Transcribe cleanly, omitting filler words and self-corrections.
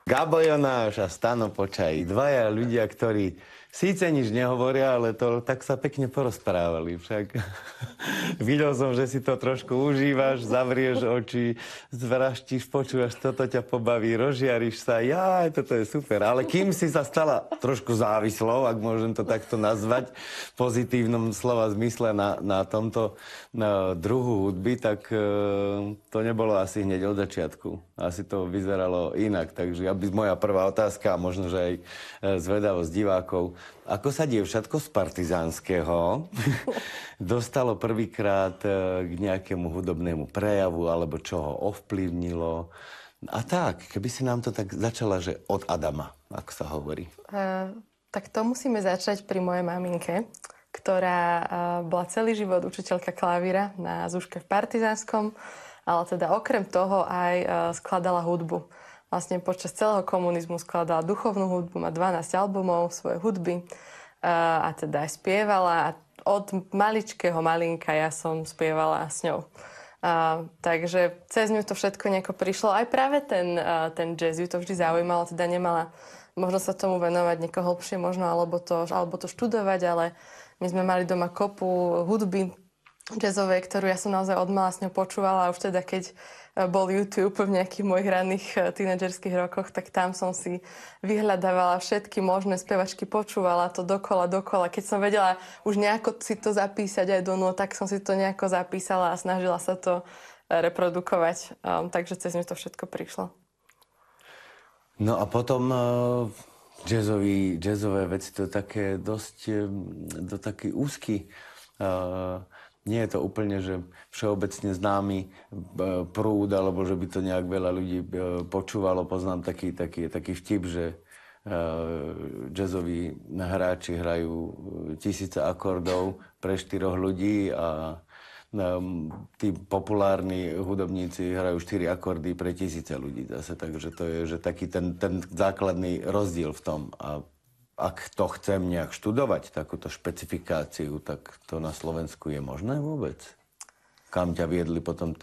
Gabo Jonáš a Stano Počaj. Dvaja ľudia, ktorí síce nič nehovoria, ale to tak sa pekne porozprávali. Však videl som, že si to trošku užívaš, zavrieš oči, zvraštíš, počúvaš, toto ťa pobaví, rozžiariš sa. Jaj, toto je super. Ale kým si sa stala trošku závislou, ak môžem to takto nazvať, v pozitívnom slova zmysle na tomto druhu hudby, tak to nebolo asi hneď od začiatku. Asi to vyzeralo inak. Takže moja prvá otázka, a možno, že aj zvedavosť divákov. Ako sa dievčatko z Partizánskeho dostalo prvýkrát k nejakému hudobnému prejavu, alebo čo ho ovplyvnilo? A tak, keby si nám to tak začala, že od Adama, ako sa hovorí. Tak to musíme začať pri mojej maminke, ktorá bola celý život učiteľka klavíra na Zúške v Partizánskom, ale teda okrem toho aj skladala hudbu. Vlastne počas celého komunizmu skladala duchovnú hudbu, má 12 albumov svoje hudby a teda aj spievala. A od maličkého malinka ja som spievala s ňou. Takže cez ňu to všetko nejako prišlo. Aj práve ten jazz ju to vždy zaujímalo, teda nemala možno sa tomu venovať nieko hlbšie možno, alebo to študovať, ale my sme mali doma kopu hudby jazzovej, ktorú ja som naozaj od mala s ňou počúvala a už teda keď bol YouTube v nejakých mojich ranných tínedžerských rokoch, tak tam som si vyhľadávala všetky možné spevačky, počúvala to dokola. Keď som vedela už nejako si to zapísať aj do nôt, tak som si to nejako zapísala a snažila sa to reprodukovať. Takže cez ňu to všetko prišlo. No a potom jazzové veci, to také dosť taký úzky. Nie je to úplne, že všeobecne známy prúd, alebo že by to nejak veľa ľudí počúvalo. Poznám taký vtip, že jazzoví hráči hrajú 1000 akordov pre 4 ľudí a tí populárni hudobníci hrajú 4 akordy pre 1000 ľudí zase. Takže to je že taký ten základný rozdiel v tom. A ak to chcem nejak študovať, takúto špecifikáciu, tak to na Slovensku je možné vôbec? Kam ťa viedli potom